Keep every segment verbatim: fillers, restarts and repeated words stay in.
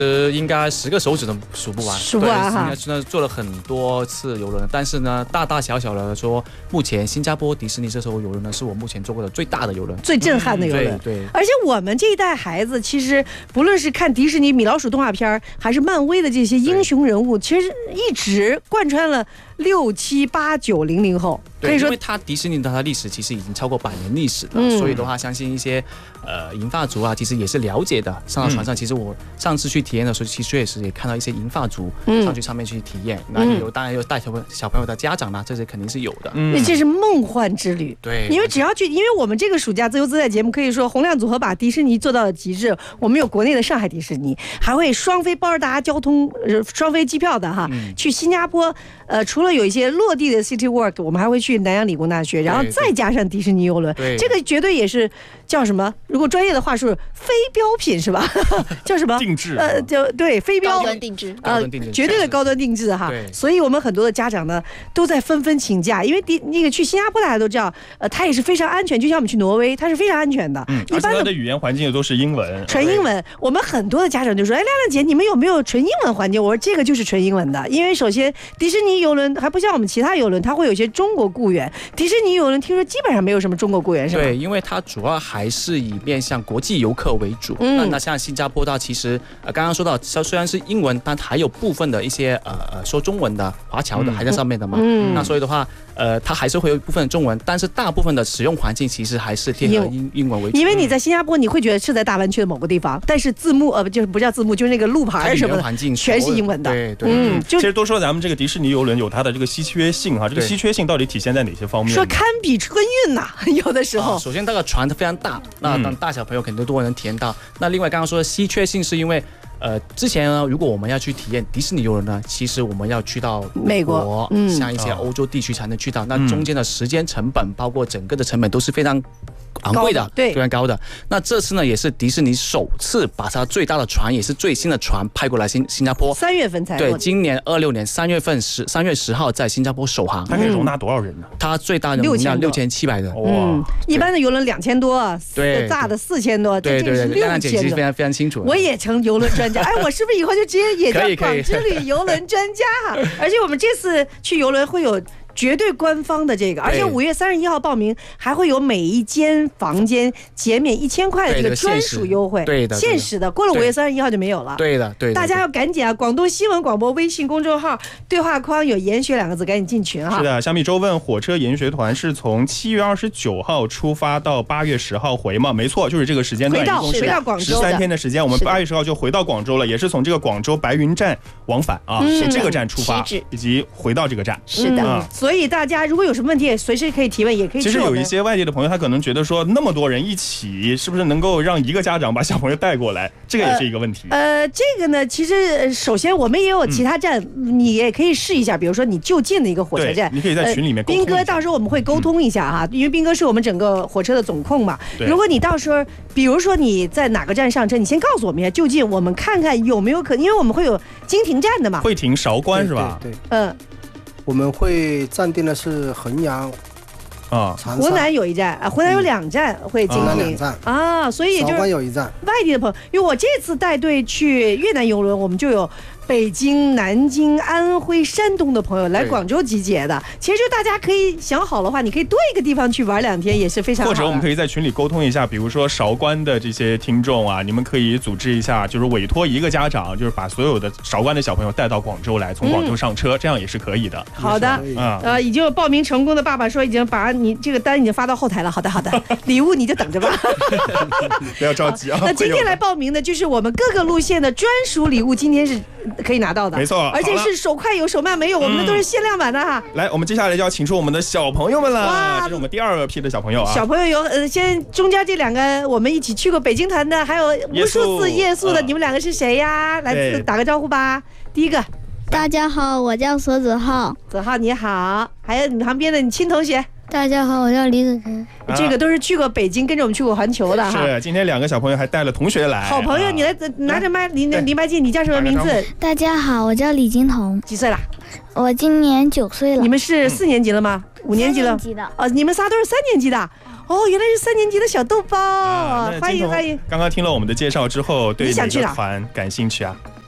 呃，应该十个手指都数不完， 数不完哈。 应该真的坐了很多次游轮，但是呢，大大小小的说，目前新加坡迪士尼这艘游轮呢，是我目前坐过的最大的游轮， 最震撼的游轮。 嗯、对, 对。 而且我们这一代孩子，其实不论是看迪士尼、米老鼠动画片，还是漫威的这些英雄人物，其实一直贯穿了六七八九零零后。 可以说，因为它迪士尼的它历史其实已经超过百年历史了，嗯、所以的话，相信一些呃银发族啊，其实也是了解的。上到船上，嗯、其实我上次去体验的时候，其实确实也看到一些银发族上去上面去体验。嗯、那有当然有带小朋小朋友的家长呢，这些肯定是有的。 嗯，这是梦幻之旅。 对， 因为只要去，因为我们这个暑假自由自在节目可以说洪亮组合把迪士尼做到了极致。我们有国内的上海迪士尼，还会双飞包着大家交通呃双飞机票的哈，嗯、去新加坡。呃，除了有一些落地的 City Walk， 我们还会去南洋理工大学，然后再加上迪士尼游轮，这个绝对也是叫什么？如果专业的话是非标品是吧？叫什么？ 定制。 呃，就对，非标高端定制， 呃，绝对的高端定制哈。所以我们很多的家长呢都在纷纷请假，因为第那个去新加坡大家都知道，呃，它也是非常安全，就像我们去挪威，它是非常安全的。 嗯，一般的语言环境也都是英文， 纯英文。我们很多的家长就说：“哎，亮亮姐，你们有没有纯英文环境？”我说：“这个就是纯英文的，因为首先迪士尼游轮还不像我们其他游轮，它会有一些中国雇员。迪士尼游轮听说基本上没有什么中国雇员，是吧？ 对，因为它主要还是以面向国际游客为主。嗯，那那像新加坡它其实呃刚刚说到，虽然是英文，但还有部分的一些呃呃说中文的华侨的还在上面的嘛。嗯，那所以的话。呃，它还是会有一部分中文，但是大部分的使用环境其实还是贴合英英文为主。 因为你在新加坡，你会觉得是在大湾区的某个地方，但是字幕呃，就是不叫字幕，就是那个路牌什么的， 环境全是英文的。 对对， 嗯，其实都说咱们这个迪士尼游轮有它的这个稀缺性哈，这个稀缺性到底体现在哪些方面？ 说堪比春运呐、啊，有的时候。 啊、首先，这个船它非常大，那当大小朋友肯定都能体验到。那另外刚刚说的稀缺性是因为。呃，之前呢，如果我们要去体验迪士尼游轮呢，其实我们要去到美国， 嗯，像一些欧洲地区才能去到，嗯、那中间的时间成本，包括整个的成本都是非常昂贵的， 对， 非常高的。那这次呢，也是迪士尼首次把它最大的船，也是最新的船派过来新新加坡， 三月份才对，今年二六年三月份十三月十号在新加坡首航。 它可以容纳多少人呢？ 它最大的容量六千七百人， 嗯，一般的游轮两千多， 对， 大的四千多， 对对对，亮亮姐其实非常非常清楚。 我也成游轮专家，哎，我是不是以后就直接也叫广之旅游轮专家哈？而且我们这次去游轮会有。绝对官方的这个，而且五月三十一号报名，还会有每一间房间减免一千块的这个专属优惠， 对的， 限时的，过了五月三十一号就没有了。 对的，对的， 大家要赶紧啊！广东新闻广播微信公众号对话框有研学两个字，赶紧进群哈。 是的，小米周问，火车研学团是从七月二十九号出发到八月十号回吗？没错，就是这个时间段， 回到回到广州十三天的时间，我们八月十号就回到广州了，也是从这个广州白云站往返啊，从这个站出发，以及回到这个站。 是的，嗯、所以大家如果有什么问题，随时可以提问，也可以。 其实有一些外地的朋友，他可能觉得说，那么多人一起，是不是能够让一个家长把小朋友带过来？这个也是一个问题。 呃，呃这个呢，其实首先我们也有其他站，嗯、你也可以试一下，比如说你就近的一个火车站， 你可以在群里面沟通、呃。 斌哥到时候我们会沟通一下哈，嗯、因为斌哥是我们整个火车的总控嘛。如果你到时候，比如说你在哪个站上车，你先告诉我们一下就近，我们看看有没有可能，因为我们会有经停站的嘛。 会停韶关是吧？ 对，对对嗯。 我们会暂定的是衡阳啊， 湖南有一站啊，湖南有两站会经停、 两站啊，所以就是韶关有一站。 外地的朋友，因为我这次带队去越南游轮，我们就有北京、南京、安徽、山东的朋友来广州集结的。其实就大家可以想好的话，你可以多一个地方去玩两天，也是非常好的。 或者我们可以在群里沟通一下，比如说韶关的这些听众啊，你们可以组织一下，就是委托一个家长，就是把所有的韶关的小朋友带到广州来，从广州上车，嗯、这样也是可以的。 好的， 啊， 呃，已经有报名成功的爸爸说已经把你这个单已经发到后台了。好的，好的，礼物你就等着吧， 不要着急啊。 那今天来报名的就是我们各个路线的专属礼物，今天是可以拿到的， 没错， 而且是手快有手慢没有，我们的都是限量版的哈。 来，我们接下来就要请出我们的小朋友们了，这是我们第二个批的小朋友啊。 小朋友有呃，先中间这两个我们一起去过北京团的，还有无数次夜宿的，你们两个是谁呀？来打个招呼吧。第一个， 大家好，我叫索子浩。 子浩你好，还有你旁边的你亲同学。 大家好，我叫李子晨。 这个都是去过北京，跟着我们去过环球的哈。 是，今天两个小朋友还带了同学来。 好朋友，你来拿着麦，离离麦近。你叫什么名字？ 大家好，我叫李金彤。 几岁了？ 我今年九岁了。 你们是四年级了吗？五年级了？ 三年级的。 哦，你们仨都是三年级的。哦，原来是三年级的小豆包，啊、欢迎欢迎。 刚刚听了我们的介绍之后，对哪个团感兴趣啊？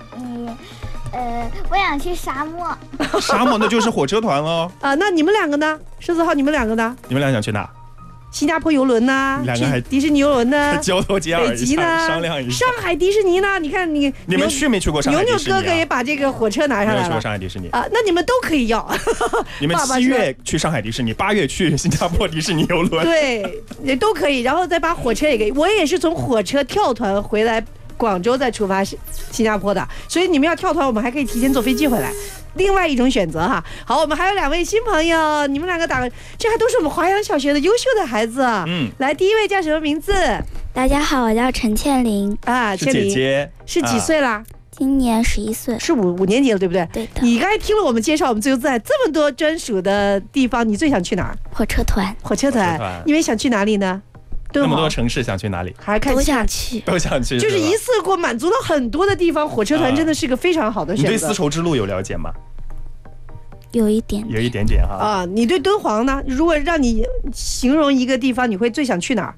呃，我想去沙漠。 沙漠那就是火车团喽。 啊，那你们两个呢？狮子号，你们两个呢？ 你们俩想去哪？ 新加坡游轮呐， 两个还迪士尼游轮呢， 交头接耳北极呢， 商量一下。 上海迪士尼呢？你看你你们去没去过上海迪士尼、啊？ 牛牛哥哥也把这个火车拿上来了。 没有去过上海迪士尼啊，那你们都可以要。 你们七月去上海迪士尼，八月去新加坡迪士尼游轮， 对，也都可以。然后再把火车也给我，也是从火车跳团回来广州再出发新加坡的，所以你们要跳团，我们还可以提前坐飞机回来。另外一种选择哈。好，我们还有两位新朋友，你们两个打个，这还都是我们华阳小学的优秀的孩子。嗯，来，第一位叫什么名字？ 大家好，我叫陈倩玲。 啊， 是姐姐， 是几岁啦？啊、 今年十一岁， 是五五年级了，对不对？ 对的。 你刚才听了我们介绍我们自由自在这么多专属的地方，你最想去哪儿？ 火车团。 火车团。你们想去哪里呢？ 那么多城市想去哪里？ 还看都想去， 都想去， 就是一次过满足了很多的地方。火车团真的是个非常好的选择。 你对丝绸之路有了解吗？ 有一点， 有一点点哈。 啊，你对敦煌呢？如果让你形容一个地方，你会最想去哪儿？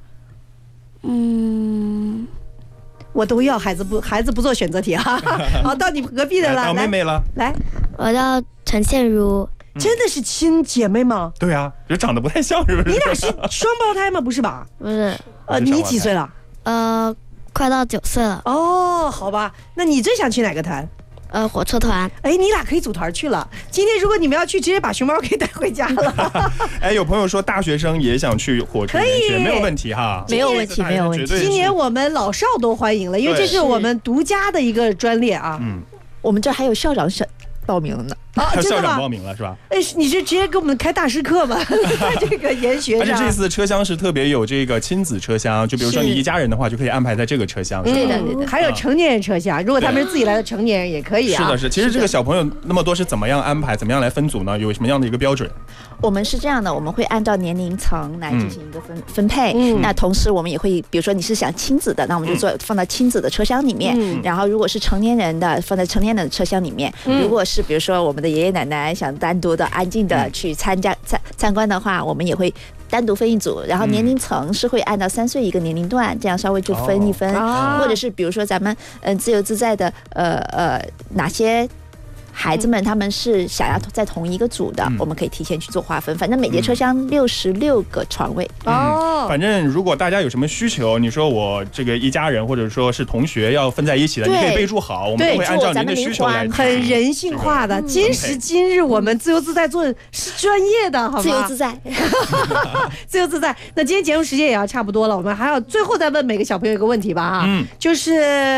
嗯， 我都要，孩子不，孩子不做选择题哈。好，到你隔壁的了， 到妹妹了。 来， 我叫陈倩如。 真的是亲姐妹吗？ 对啊，就长得不太像，是不是？ 你俩是双胞胎吗？不是吧？ 不是。 呃，你几岁了？ 呃，快到九岁了。 哦，好吧，那你最想去哪个团？ 呃，火车团。 哎，你俩可以组团去了。今天如果你们要去，直接把熊猫给带回家了。 哎，有朋友说大学生也想去火车研学，没有问题哈， 没有问题，没有问题。 今年我们老少都欢迎了，因为这是我们独家的一个专列啊。 嗯，我们这还有校长选报名呢。 啊， 还有校长报名了是吧？ 哎，你是直接给我们开大师课吗？在这个研学上。 而且这次车厢是特别有这个亲子车厢，就比如说你一家人的话，就可以安排在这个车厢。 对的，对的。还有成年人车厢，如果他们是自己来的成年人也可以啊。 是的，是。其实这个小朋友那么多是怎么样安排，怎么样来分组呢？有什么样的一个标准？ 我们是这样的，我们会按照年龄层来进行一个分、嗯、分配。嗯、那同时我们也会，比如说你是想亲子的，那我们就做、嗯、放到亲子的车厢里面。嗯、然后如果是成年人的，放在成年人的车厢里面。嗯、如果是比如说我们的爷爷奶奶想单独的、安静的去参加参参观的话，我们也会单独分一组。然后年龄层是会按照三岁一个年龄段，这样稍微就分一分。哦、或者是比如说咱们嗯自由自在的呃呃哪些。孩子们他们是想要在同一个组的，嗯、我们可以提前去做划分。反正每节车厢六十六个床位。 哦、嗯，反正如果大家有什么需求，你说我这个一家人或者说是同学要分在一起的，你可以备注好，我们都会按照您的需求来。 很人性化的，今时今日我们自由自在做是专业的，好吗？ 自由自在， 自由自在。那今天节目时间也要差不多了，我们还要最后再问每个小朋友一个问题吧，哈，嗯，就是。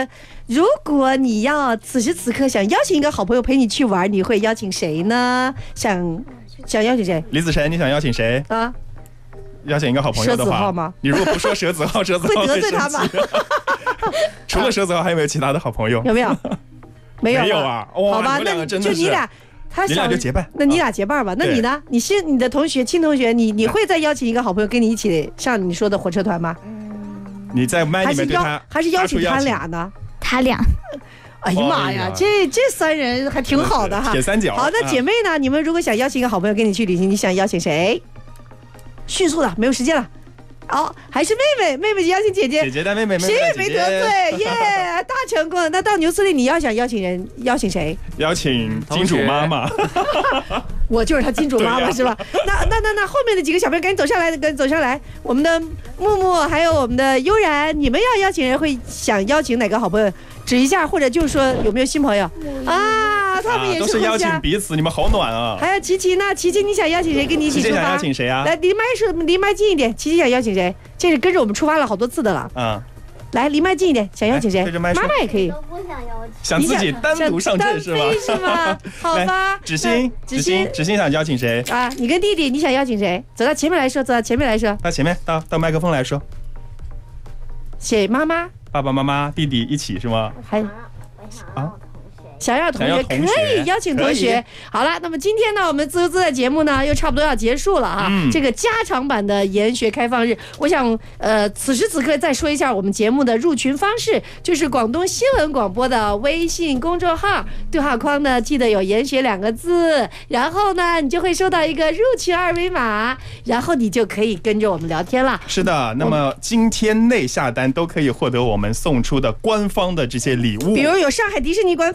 如果你要此时此刻想邀请一个好朋友陪你去玩，你会邀请谁呢？想想邀请谁？ 李子晨，你想邀请谁啊？邀请一个好朋友的话， 蛇子号吗？ 你如果不说蛇子号，蛇子号会得罪他吗？ 除了蛇子号，还有没有其他的好朋友？ 有没有？没有， 没有啊！ 好吧，那就你俩，他你俩就结伴。 那你俩结伴吧。那你呢？你是你的同学，亲同学，你你会再邀请一个好朋友跟你一起上你说的火车团吗？ 你在麦里面对他， 还是邀请他俩呢？ 他俩， 哎呀妈呀，这这三人还挺好的哈， 铁三角。 好，那姐妹呢？啊、你们如果想邀请一个好朋友跟你去旅行，你想邀请谁？迅速的，没有时间了。好，还是妹妹，妹妹就邀请姐姐， 姐姐带妹妹， 谁也没得罪，耶，大成功。那到牛司令，你要想邀请人，邀请谁？ 邀请金主妈妈。 我就是他金主妈妈、啊、是吧？那那那那后面的几个小朋友赶紧走上来，赶紧走上来。我们的木木还有我们的悠然，你们要邀请人会想邀请哪个好朋友？指一下，或者就是说有没有新朋友啊？他们也是、啊、 都是邀请彼此，你们好暖啊！ 还有琪琪呢？琪琪，你想邀请谁跟你一起出发？ 琪琪想邀请谁啊？ 来，离麦说，离麦近一点。琪琪想邀请谁？这是跟着我们出发了好多次的了。嗯。来，离麦近一点，想邀请谁？妈妈也可以。 我不想邀请。 想自己单独上阵是吧？ 是吗？好吧。 芷欣，芷欣，芷欣想邀请谁？ 啊，你跟弟弟，你想邀请谁？走到前面来说，走到前面来说。 到前面，到到麦克风来说。 写妈妈。 爸爸妈妈、弟弟一起是吗？ 还。啊，想要同学可以邀请同学。好了，那么今天呢，我们自由自在节目呢又差不多要结束了哈。嗯、这个加长版的研学开放日，我想呃，此时此刻再说一下我们节目的入群方式，就是广东新闻广播的微信公众号对话框呢，记得有研学两个字，然后呢，你就会收到一个入群二维码，然后你就可以跟着我们聊天了。 是的，那么今天内下单都可以获得我们送出的官方的这些礼物， 比如有上海迪士尼官方